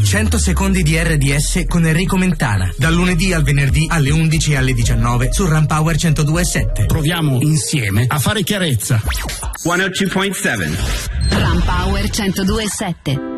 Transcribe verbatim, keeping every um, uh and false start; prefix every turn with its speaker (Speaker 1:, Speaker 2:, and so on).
Speaker 1: cento secondi di R D S con Enrico Mentana. Dal lunedì al venerdì alle undici e alle diciannove su Rampower centodue e sette.
Speaker 2: Proviamo insieme a fare chiarezza.
Speaker 3: centodue virgola sette
Speaker 4: Rampower centodue e sette.